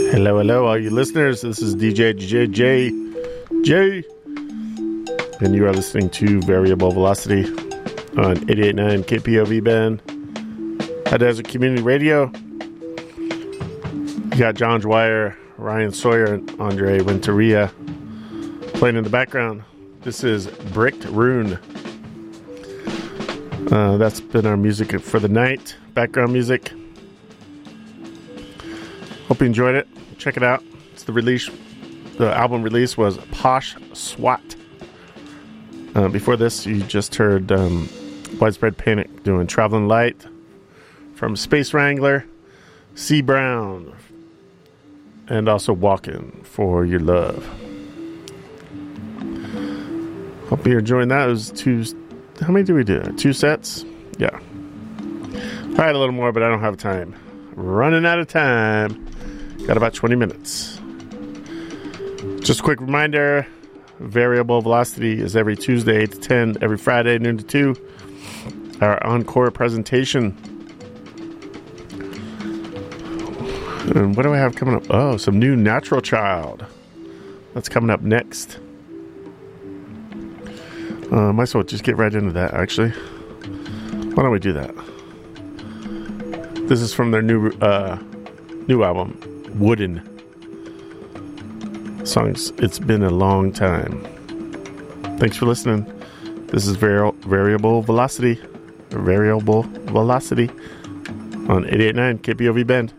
Hello, hello, all you listeners. This is DJ J, and you are listening to Variable Velocity on 88.9 KPOV band, High Desert Community Radio. You got John Dwyer, Ryan Sawyer, and Andre Renteria playing in the background. This is Bricked Rune. That's been our music for the night, background music. Hope you enjoyed it. Check it out. It's the release. The album release was Posh SWAT. Before this, you just heard Widespread Panic doing Traveling Light from Space Wrangler, C. Brown, and also Walkin' for Your Love. Hope you're enjoying that. It was two. How many did we do? 2 sets? Yeah. I had a little more, but I don't have time. Running out of time. Got about 20 minutes. Just a quick reminder, Variable Velocity is every Tuesday 8 to 10, every Friday noon to 2. Our encore presentation. And what do I have coming up? Oh, some new Natural Child. That's coming up next. Might as well just get right into that, actually. Why don't we do that? This is from their new album, Wooden. Songs, It's Been a Long Time. Thanks for listening. This is Variable Velocity on 88.9 KPOV Bend.